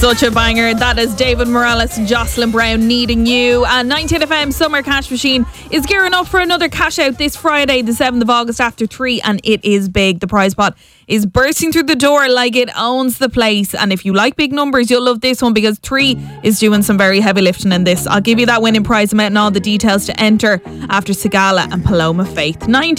Such a banger. That is David Morales and Jocelyn Brown, Needing You. And 19 FM Summer Cash Machine is gearing up for another cash out this Friday, the 7th of August after 3, and it is big. The prize pot is bursting through the door like it owns the place. And if you like big numbers, you'll love this one because 3 is doing some very heavy lifting in this. I'll give you that winning prize amount and all the details to enter after Sigala and Paloma Faith. 19